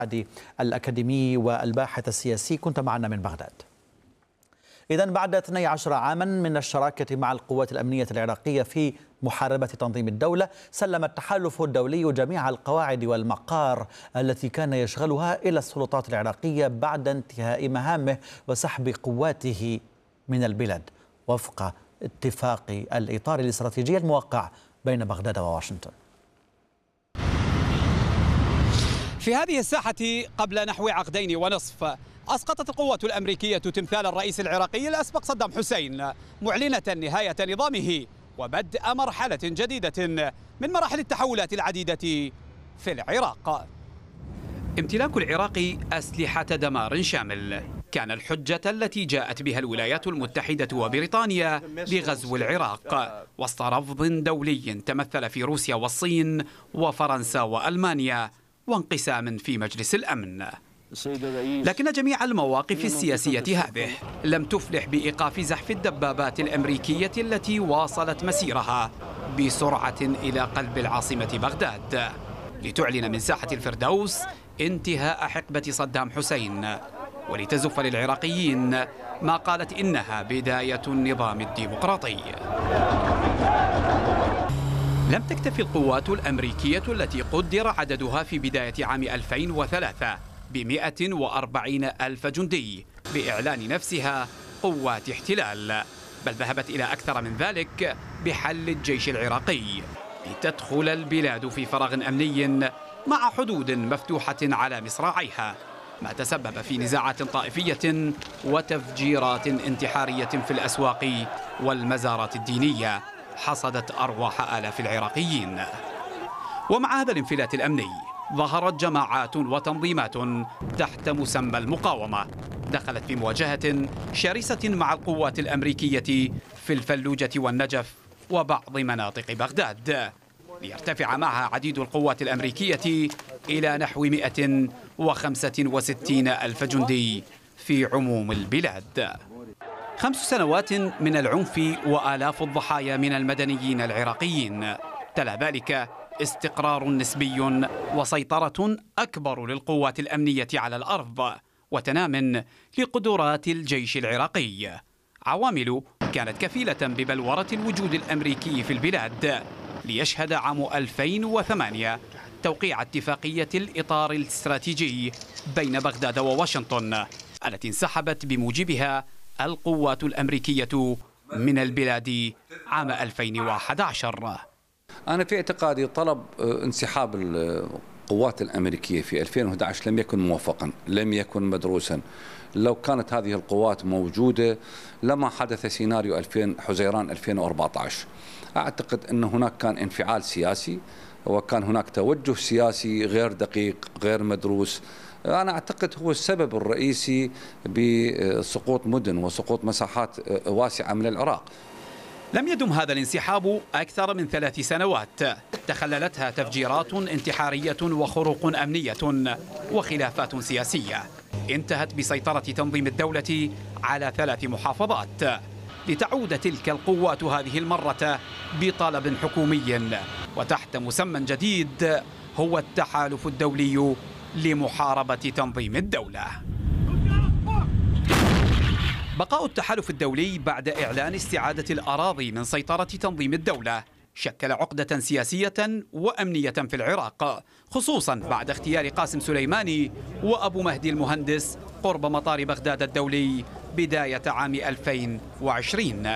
الأكاديمي والباحث السياسي، كنت معنا من بغداد. إذن بعد 12 عاما من الشراكة مع القوات الأمنية العراقية في محاربة تنظيم الدولة، سلم التحالف الدولي جميع القواعد والمقار التي كان يشغلها إلى السلطات العراقية بعد انتهاء مهامه وسحب قواته من البلاد وفق اتفاق الإطار الاستراتيجي الموقع بين بغداد وواشنطن. في هذه الساحة قبل نحو عقدين ونصف أسقطت القوات الأمريكية تمثال الرئيس العراقي الأسبق صدام حسين، معلنة نهاية نظامه وبدء مرحلة جديدة من مراحل التحولات العديدة في العراق. امتلاك العراق أسلحة دمار شامل كان الحجة التي جاءت بها الولايات المتحدة وبريطانيا لغزو العراق، وسط رفض دولي تمثل في روسيا والصين وفرنسا وألمانيا وانقسام في مجلس الأمن. لكن جميع المواقف السياسية هذه لم تفلح بإيقاف زحف الدبابات الأمريكية التي واصلت مسيرها بسرعة إلى قلب العاصمة بغداد، لتعلن من ساحة الفردوس انتهاء حقبة صدام حسين، ولتزف للعراقيين ما قالت إنها بداية النظام الديمقراطي. لم تكتفي القوات الأمريكية التي قدر عددها في بداية عام 2003 ب140 ألف جندي بإعلان نفسها قوات احتلال، بل ذهبت إلى أكثر من ذلك بحل الجيش العراقي لتدخل البلاد في فراغ أمني مع حدود مفتوحة على مصراعيها، ما تسبب في نزاعات طائفية وتفجيرات انتحارية في الأسواق والمزارات الدينية حصدت أرواح آلاف العراقيين. ومع هذا الانفلات الأمني ظهرت جماعات وتنظيمات تحت مسمى المقاومة دخلت في مواجهة شرسة مع القوات الأمريكية في الفلوجة والنجف وبعض مناطق بغداد، ليرتفع معها عديد القوات الأمريكية إلى نحو 165 ألف جندي في عموم البلاد. 5 سنوات من العنف وآلاف الضحايا من المدنيين العراقيين، تلا ذلك استقرار نسبي وسيطرة أكبر للقوات الأمنية على الأرض وتنام لقدرات الجيش العراقي، عوامل كانت كفيلة ببلورة الوجود الأمريكي في البلاد، ليشهد عام 2008 توقيع اتفاقية الإطار الاستراتيجي بين بغداد وواشنطن التي انسحبت بموجبها القوات الأمريكية من البلاد عام 2011. أنا في اعتقادي طلب انسحاب القوات الأمريكية في 2011 لم يكن موفقا، لم يكن مدروسا. لو كانت هذه القوات موجودة لما حدث سيناريو حزيران 2014. أعتقد أن هناك كان انفعال سياسي وكان هناك توجه سياسي غير دقيق غير مدروس. أنا أعتقد هو السبب الرئيسي بسقوط مدن وسقوط مساحات واسعة من العراق. لم يدم هذا الانسحاب أكثر من 3 سنوات تخللتها تفجيرات انتحارية وخروق أمنية وخلافات سياسية انتهت بسيطرة تنظيم الدولة على 3 محافظات، لتعود تلك القوات هذه المرة بطلب حكومي وتحت مسمى جديد هو التحالف الدولي لمحاربة تنظيم الدولة. بقاء التحالف الدولي بعد إعلان استعادة الأراضي من سيطرة تنظيم الدولة شكل عقدة سياسية وأمنية في العراق، خصوصا بعد اغتيال قاسم سليماني وأبو مهدي المهندس قرب مطار بغداد الدولي بداية عام 2020.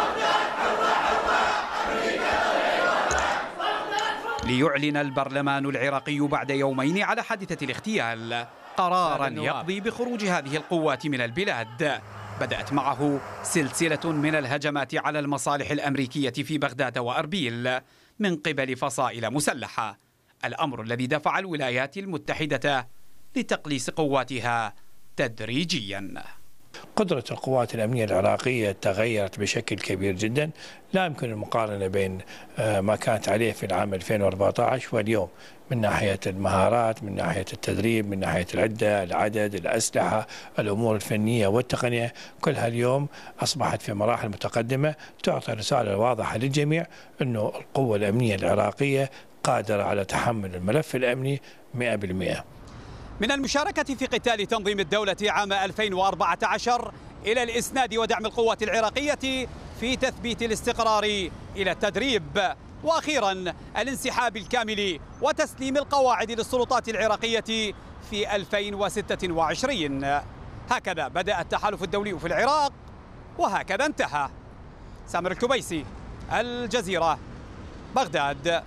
ليعلن البرلمان العراقي بعد يومين على حادثة الاغتيال قرارا يقضي بخروج هذه القوات من البلاد، بدأت معه سلسلة من الهجمات على المصالح الأمريكية في بغداد وأربيل من قبل فصائل مسلحة، الأمر الذي دفع الولايات المتحدة لتقليص قواتها تدريجيا. قدرة القوات الأمنية العراقية تغيرت بشكل كبير جدا، لا يمكن المقارنة بين ما كانت عليه في العام 2014 واليوم، من ناحية المهارات، من ناحية التدريب، من ناحية العدة، العدد، الأسلحة، الأمور الفنية والتقنية، كلها اليوم أصبحت في مراحل متقدمة تعطي رسالة واضحة للجميع أنه القوة الأمنية العراقية قادرة على تحمل الملف الأمني 100%. من المشاركة في قتال تنظيم الدولة عام 2014 إلى الإسناد ودعم القوات العراقية في تثبيت الاستقرار إلى التدريب، وأخيرا الانسحاب الكامل وتسليم القواعد للسلطات العراقية في 2026. هكذا بدأ التحالف الدولي في العراق وهكذا انتهى. سامر الكبيسي، الجزيرة، بغداد.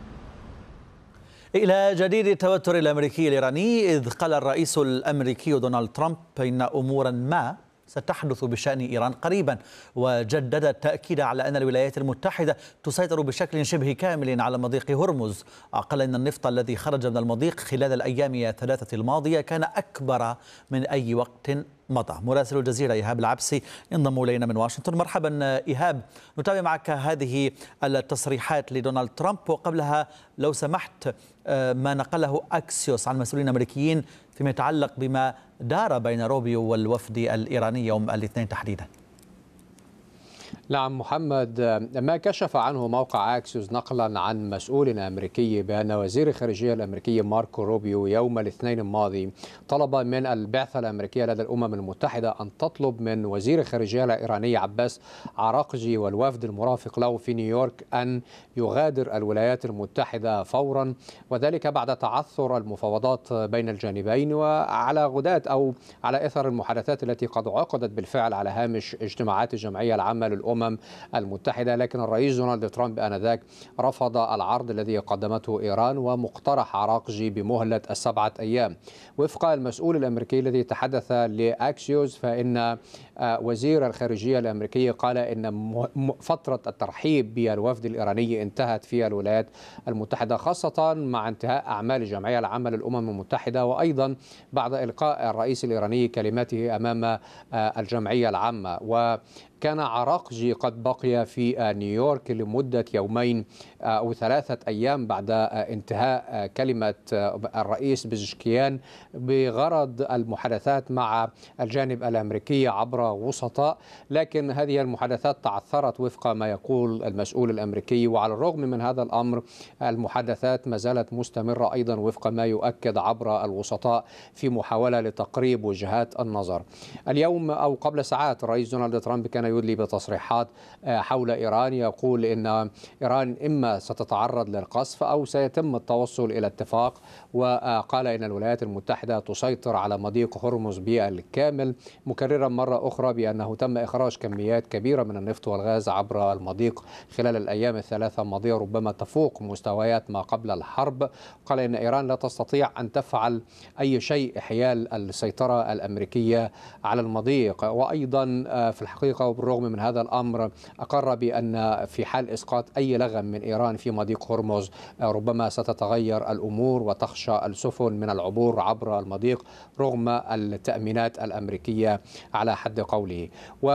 إلى جديد التوتر الأمريكي الإيراني، إذ قال الرئيس الأمريكي دونالد ترامب إن أمورا ما ستحدث بشأن إيران قريبا، وجدد التأكيد على أن الولايات المتحدة تسيطر بشكل شبه كامل على مضيق هرمز. قال إن النفط الذي خرج من المضيق خلال الأيام الثلاثة الماضية كان أكبر من أي وقت مضى. مراسل الجزيرة إيهاب العبسي ينضم إلينا من واشنطن. مرحبا إيهاب، نتابع معك هذه التصريحات لدونالد ترامب، وقبلها لو سمحت ما نقله أكسيوس عن مسؤولين أمريكيين فيما يتعلق بما دار بين روبيو والوفد الإيراني يوم الاثنين تحديدا. نعم محمد، ما كشف عنه موقع أكسيوس نقلا عن مسؤول أمريكي بأن وزير الخارجية الأمريكي ماركو روبيو يوم الاثنين الماضي طلب من البعثة الأمريكية لدى الأمم المتحدة أن تطلب من وزير الخارجية الإيراني عباس عراقجي والوفد المرافق له في نيويورك أن يغادر الولايات المتحدة فورا، وذلك بعد تعثر المفاوضات بين الجانبين وعلى غداة أو على إثر المحادثات التي قد عقدت بالفعل على هامش اجتماعات الجمعية العامة للأمم المتحدة. لكن الرئيس دونالد ترامب آنذاك رفض العرض الذي قدمته إيران ومقترح عراقجي بمهلة 7 أيام. وفق المسؤول الأمريكي الذي تحدث لأكسيوس، فإن وزير الخارجية الأمريكي قال إن فترة الترحيب بالوفد الإيراني انتهت في الولايات المتحدة، خاصة مع انتهاء أعمال الجمعية العامة للأمم المتحدة، وأيضا بعد إلقاء الرئيس الإيراني كلمته أمام الجمعية العامة. وكان عراقجي قد بقي في نيويورك لمدة يومين أو 3 أيام بعد انتهاء كلمة الرئيس بزشكيان بغرض المحادثات مع الجانب الأمريكي عبر وسطاء، لكن هذه المحادثات تعثرت وفق ما يقول المسؤول الأمريكي. وعلى الرغم من هذا الأمر المحادثات ما زالت مستمرة أيضا وفق ما يؤكد عبر الوسطاء في محاولة لتقريب وجهات النظر. اليوم أو قبل ساعات الرئيس دونالد ترامب كان يدلي بتصريحات حول إيران، يقول إن إيران إما ستتعرض للقصف أو سيتم التوصل إلى اتفاق، وقال إن الولايات المتحدة تسيطر على مضيق هرمز بالكامل، مكررا مرة أخرى بأنه تم إخراج كميات كبيرة من النفط والغاز عبر المضيق خلال الأيام الثلاثة الماضية ربما تفوق مستويات ما قبل الحرب. قال إن إيران لا تستطيع أن تفعل أي شيء حيال السيطرة الأمريكية على المضيق. وأيضا في الحقيقة وبالرغم من هذا الأمر أقر بأن في حال إسقاط أي لغم من إيران في مضيق هرمز ربما ستتغير الأمور وتخشى السفن من العبور عبر المضيق رغم التأمينات الأمريكية على حد قوله.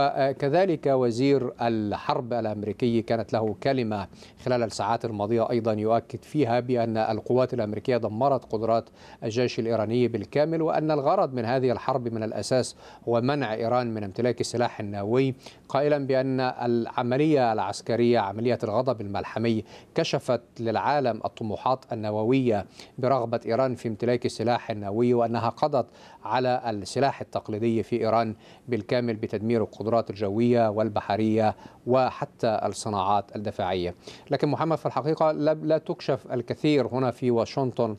وكذلك وزير الحرب الأمريكي كانت له كلمة خلال الساعات الماضية أيضا يؤكد فيها بأن القوات الأمريكية دمرت قدرات الجيش الإيراني بالكامل، وأن الغرض من هذه الحرب من الأساس هو منع إيران من امتلاك السلاح النووي، قائلا بأن العملية العسكرية عملية الغضب الملحمي كشفت للعالم الطموحات النووية برغبة إيران في امتلاك السلاح النووي، وأنها قضت على السلاح التقليدي في إيران بالكامل بتدمير القدرات الجوية والبحرية وحتى الصناعات الدفاعية. لكن محمد في الحقيقة لا تكشف الكثير هنا في واشنطن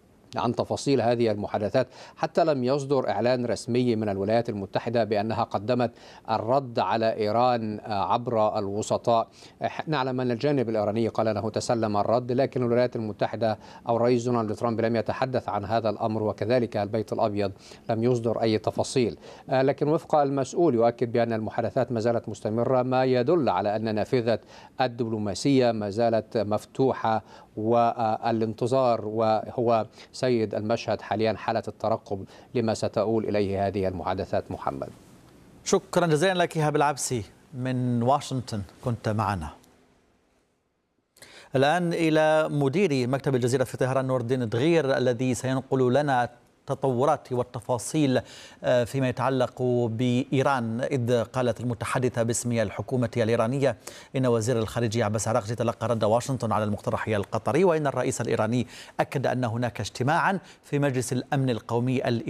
عن تفاصيل هذه المحادثات، حتى لم يصدر إعلان رسمي من الولايات المتحدة بأنها قدمت الرد على إيران عبر الوسطاء. نعلم أن الجانب الإيراني قال أنه تسلم الرد، لكن الولايات المتحدة أو الرئيس دونالد ترامب لم يتحدث عن هذا الأمر، وكذلك البيت الأبيض لم يصدر أي تفاصيل. لكن وفق المسؤول يؤكد بأن المحادثات ما زالت مستمرة، ما يدل على أن نافذة الدبلوماسية ما زالت مفتوحة، والانتظار وهو سيد المشهد حاليا حالة الترقب لما ستؤول إليه هذه المحادثات. محمد، شكرا جزيلا لك إيهاب العبسي من واشنطن، كنت معنا. الآن إلى مدير مكتب الجزيرة في طهران نور الدين دغير الذي سينقل لنا التطورات والتفاصيل فيما يتعلق بإيران، إذ قالت المتحدثة باسم الحكومة الإيرانية إن وزير الخارجية عباس عراقجي تلقى رد واشنطن على المقترح القطري، وإن الرئيس الإيراني أكد أن هناك اجتماعا في مجلس الأمن القومي الإيراني